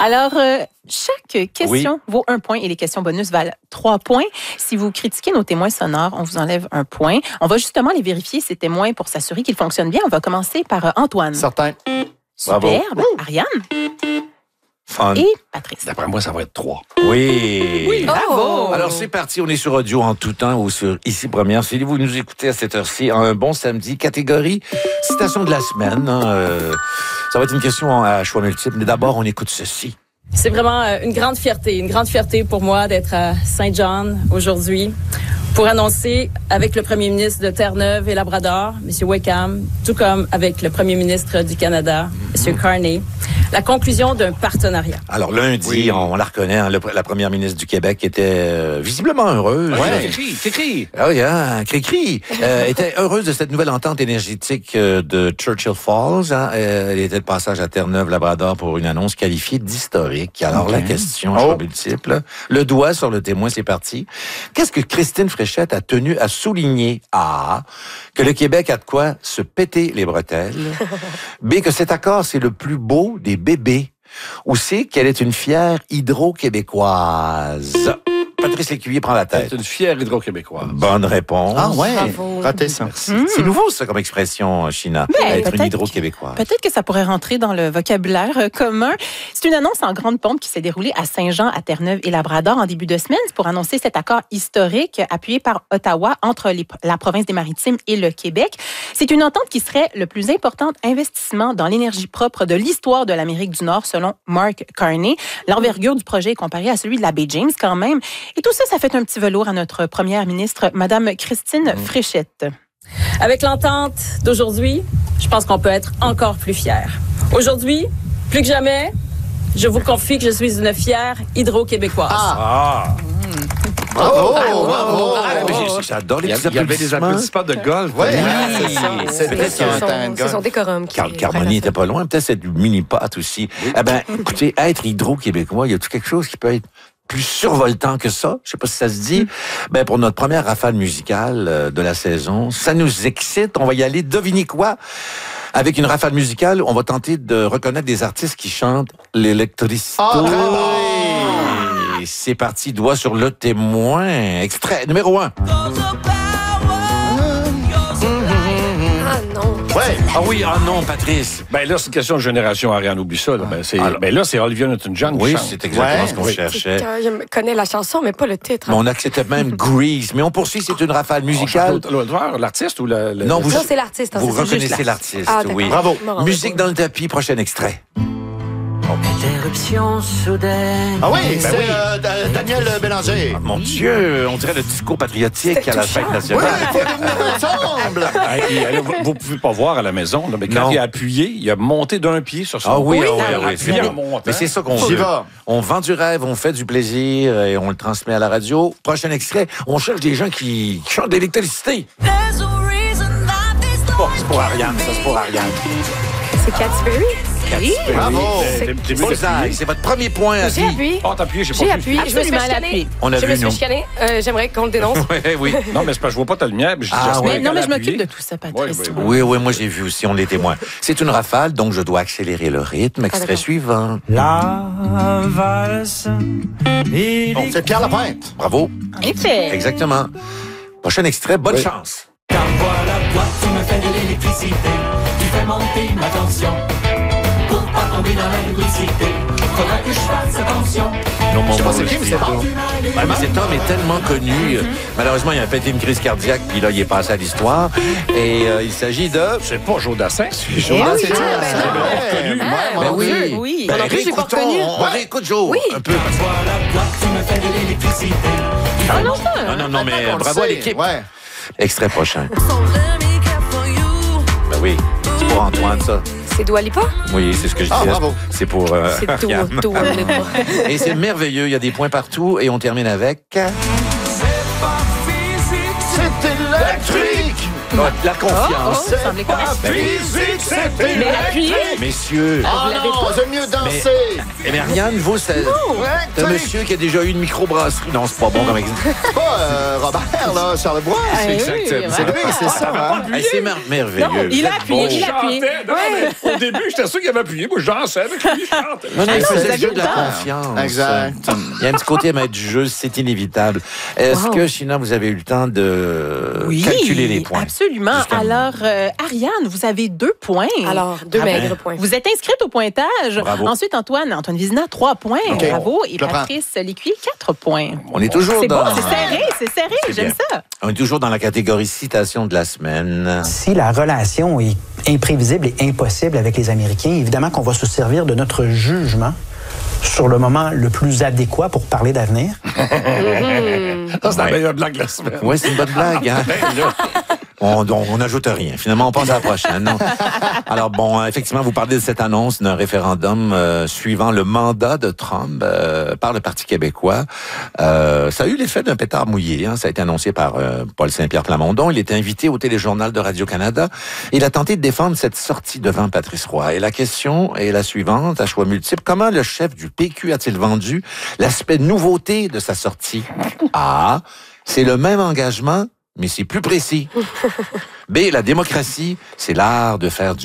Alors, chaque question vaut 1 point et les questions bonus valent 3 points. Si vous critiquez nos témoins sonores, on vous enlève 1 point. On va justement les vérifier, ces témoins, pour s'assurer qu'ils fonctionnent bien. On va commencer par Antoine. Certain. Superbe. Ariane. Fun. Et Patrice. D'après moi, ça va être 3. Oui. Bravo. Alors, c'est parti. On est sur audio en tout temps ou sur Ici Première. Si vous nous écoutez à cette heure-ci, un bon samedi, catégorie citation de la semaine. Ça va être une question à choix multiple. Mais d'abord, on écoute ceci. C'est vraiment une grande fierté pour moi d'être à Saint-John aujourd'hui pour annoncer avec le premier ministre de Terre-Neuve et Labrador, M. Wickham, tout comme avec le premier ministre du Canada, M. Carney, la conclusion d'un partenariat. Alors, lundi, on la reconnaît, hein, la première ministre du Québec était visiblement heureuse. Cri-cri. Ah oui, hein, cri-cri. Était heureuse de cette nouvelle entente énergétique de Churchill Falls. Hein. Elle était de passage à Terre-Neuve, Labrador, pour une annonce qualifiée d'historique. Alors, la question, choix multiple. Le doigt sur le témoin, c'est parti. Qu'est-ce que Christine Fréchette a tenu à souligner? A, que le Québec a de quoi se péter les bretelles. B, que cet accord, c'est le plus beau des bébés. Ou C, qu'elle est une fière hydro-québécoise. Patrice Lécuyer prend la tête. C'est une fière hydro-québécoise. Bonne réponse. Ah ouais, Bravo. raté ça. C'est nouveau, ça, comme expression, China, être une hydro-québécoise. Peut-être que ça pourrait rentrer dans le vocabulaire commun. C'est une annonce en grande pompe qui s'est déroulée à Saint-Jean, à Terre-Neuve et Labrador en début de semaine. C'est pour annoncer cet accord historique appuyé par Ottawa entre la province des Maritimes et le Québec. C'est une entente qui serait le plus important investissement dans l'énergie propre de l'histoire de l'Amérique du Nord, selon Mark Carney. L'envergure du projet est comparée à celui de la baie James, quand même. Et tout ça, ça fait un petit velours à notre première ministre, Madame Christine Fréchette. Avec l'entente d'aujourd'hui, je pense qu'on peut être encore plus fiers. Aujourd'hui, plus que jamais, je vous confie que je suis une fière hydro-québécoise. Bravo! J'adore les petits Il y avait des applaudissements de golf. Ouais, c'est C'est son décorum. Carl Carmoni était pas loin. Peut-être cette mini-pâte aussi. Eh ben, écoutez, être hydro-québécois, y a-t-il quelque chose qui peut être plus survoltant que ça? Je sais pas si ça se dit. Ben, pour notre première rafale musicale de la saison, ça nous excite. On va y aller. Devinez quoi? Avec une rafale musicale, on va tenter de reconnaître des artistes qui chantent l'électricité. C'est parti, doigt sur le témoin. Extrait numéro 1. Ah non. Ouais. Ah oui, ah non, Patrice. Ben là, c'est une question de génération, Ariane, oublie ça. Là. Ben là, c'est Olivia Newton-John qui Oui, chante. c'est exactement ce qu'on C'est cherchait. que je connais la chanson, mais pas le titre. Mais on acceptait même Grease. Mais on poursuit, c'est une rafale musicale. L'auteur, l'artiste ou le... Non, vous, Non, c'est l'artiste. vous c'est juste reconnaissez l'artiste, Ah, d'accord. oui. Bravo. Bon, Musique dans le tapis, prochain extrait. Interruption soudaine. Ah oui, c'est Daniel Bélanger. Ah, mon Dieu, on dirait le discours patriotique à la fête Oui, nationale. il faut venir ensemble. Vous pouvez pas voir à la maison, là, mais quand Non. il a appuyé, il a monté d'un pied sur son... Ah oui, Il ah oui, a ah oui, appuyé c'est en montant. Mais c'est ça qu'on J'y veut. va. On vend du rêve, on fait du plaisir et on le transmet à la radio. Prochain extrait, on cherche des gens qui chantent de l'électricité. Bon, c'est pour Ariane, ça, c'est pour Ariane. C'est Katy Perry. Bravo. T'es mieux Bullseye, d'appuyer. c'est votre premier point à J'ai vie. appuyé. Ah, t'as appuyé, j'ai J'ai pas vu. appuyé. Je me suis Absolument, fait elle a appuyé. chicaner. On a Je vu, me suis nous. chicaner. J'aimerais qu'on le dénonce. Oui. Non, mais c'est parce que je vois pas ta lumière. Mais je dis, Ah, j'espère ouais. Mais non, qu'elle mais a je m'occupe appuyé. de tout ça, Patrice. Oui. Oui, moi j'ai vu aussi, on est témoins. C'est une rafale, donc je dois accélérer le rythme. Extrait d'accord. suivant. La valse. Bon, c'est Pierre Lapointe. Bravo. En effet. Exactement. Prochain extrait, bonne chance. Car voilà, toi, tu me fais de l'électricité. Tu fais monter ma tension. Pour pas tomber dans la lubricité, faudra que je fasse attention. Non, Je sais pas c'est qui, mais c'est bon. Ah, mais cet homme est tellement connu. Malheureusement, il a pété une crise cardiaque, puis là, il est passé à l'histoire. Et il s'agit de... C'est pas Joe Dassin. C'est Joe Ah, Dassin. c'est Joe ben Dassin. non. Ouais, Ben mon Dieu. oui. Oui. Ben, Non plus, j'ai pas réécoutons, reconnu. on réécoute Joe. Oui. Un peu. Voilà, toi, tu me fais de l'électricité. Ah non, Non, mais On le bravo à sait. l'équipe. Ouais. Extrait prochain. Ben oui, c'est pour Antoine, ça. C'est Dua Lipa? Oui, c'est ce que je Ah, disais. bravo. C'est pour C'est Ariane. Dua Lipa. Et c'est merveilleux, il y a des points partout. Et on termine avec... C'est électrique. La confiance. ça semblait correct. Physique, c'est Mais appuyez. Messieurs, Ah non, j'aime mieux danser. Mais Ariane, vous, c'est un monsieur qui a déjà eu une microbrasserie. Non, c'est pas bon comme exemple. C'est pas Robert, là, Charlebois. Ah, C'est lui, c'est ça. Hein? Hey, c'est merveilleux. Non, il a appuyé, il a appuyé. Non, mais au début, j'étais sûr qu'il avait appuyé. Moi, je dansais avec lui, je chantais. Non, il non, faisait vous le jeu aviez de la le temps. confiance. Exact. Il y a un petit côté à mettre du jeu, c'est inévitable. Est-ce que, Sheena, vous avez eu le temps de calculer les points? Absolument. Justement. Alors, Ariane, vous avez 2 points. Alors, 2 Bravo. maigres points. Vous êtes inscrite au pointage. Bravo. Ensuite, Antoine Vézina, 3 points. OK. Bravo. Et Je le prends. Patrice Lécuyer, 4 points. On est toujours C'est dans... bon, c'est serré, C'est j'aime bien. ça. On est toujours dans la catégorie citation de la semaine. Si la relation est imprévisible et impossible avec les Américains, évidemment qu'on va se servir de notre jugement sur le moment le plus adéquat pour parler d'avenir. Ça, c'est la meilleure blague de la semaine. Oui, c'est une bonne blague. Hein? Ben, là. On n'ajoute rien. Finalement, on passe à la prochaine. Non? Alors, bon, effectivement, vous parlez de cette annonce d'un référendum suivant le mandat de Trump par le Parti québécois. Ça a eu l'effet d'un pétard mouillé. Hein? Ça a été annoncé par Paul Saint-Pierre Plamondon. Il était invité au téléjournal de Radio-Canada. Il a tenté de défendre cette sortie devant Patrice Roy. Et la question est la suivante, à choix multiples. Comment le chef du PQ a-t-il vendu l'aspect nouveauté de sa sortie? A, c'est le même engagement, mais c'est plus précis. B, la démocratie, c'est l'art de faire du